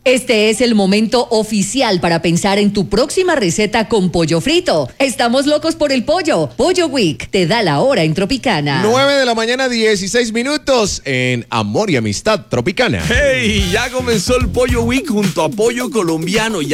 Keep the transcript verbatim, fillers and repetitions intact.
Este es el momento oficial para pensar en tu próxima receta con pollo frito. Estamos locos por el pollo. Pollo Week te da la hora en Tropicana. nueve de la mañana, dieciséis minutos en Amor y Amistad Tropicana. ¡Hey! Ya comenzó el Pollo Week junto a Pollo Colombiano. Ya